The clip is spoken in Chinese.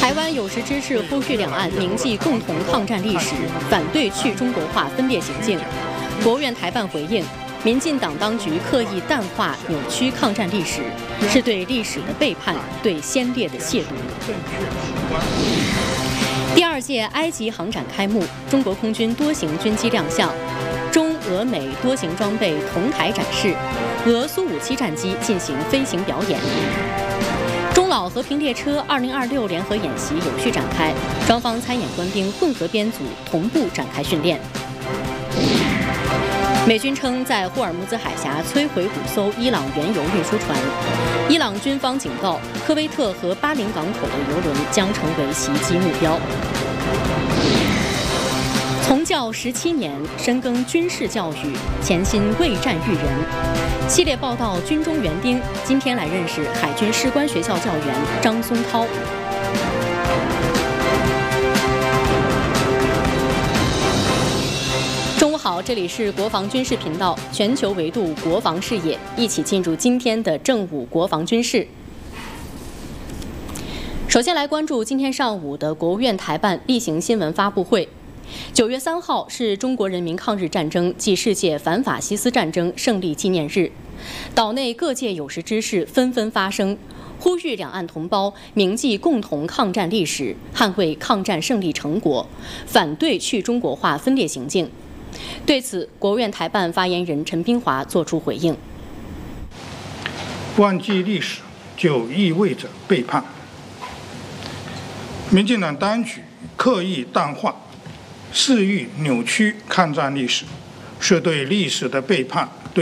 台湾有识之士呼吁两岸铭记共同抗战历史，反对去中国化分裂行径。国务院台办回应，民进党当局刻意淡化、扭曲抗战历史，是对历史的背叛，对先烈的亵渎。第2届埃及航展开幕，中国空军多型军机亮相，中俄美多型装备同台展示，俄苏57战机进行飞行表演。中老和平列车2026联合演习有序展开，双方参演官兵混合编组同步展开训练。美军称在霍尔木兹海峡摧毁5艘伊朗原油运输船，伊朗军方警告，科威特和巴林港口的油轮将成为袭击目标。从教17年，深耕军事教育，潜心为战育人。系列报道《军中园丁》，今天来认识海军士官学校教员张松涛。中午好，这里是国防军事频道，全球维度国防视野，一起进入今天的正午国防军事。首先来关注今天上午的国务院台办例行新闻发布会。9月3号是中国人民抗日战争暨世界反法西斯战争胜利纪念日，岛内各界有识之士纷纷发声，呼吁两岸同胞铭记共同抗战历史，捍卫抗战胜利成果，反对去中国化分裂行径。对此，国务院台办发言人陈斌华作出回应： 忘记历史就意味着背叛。民进党当局刻意淡化、肆意扭曲抗战历史，是对历史的背叛，